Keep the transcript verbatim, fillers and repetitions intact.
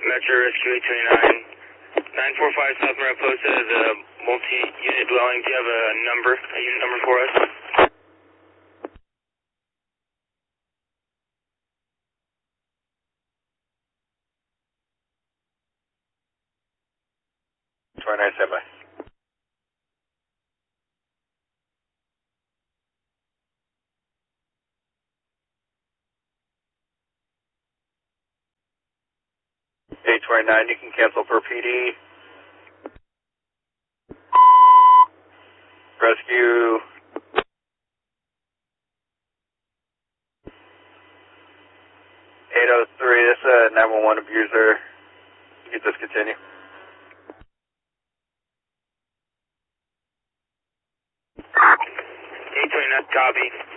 Metro Rescue eight twenty-nine, nine four five South Mariposa, the multi-unit dwelling. Do you have a number, a unit number for us? twenty-nine, stand by. eight twenty-nine, you can cancel per P D. Rescue. eight oh three, this is a nine one one abuser. You can discontinue. eight twenty-nine, copy.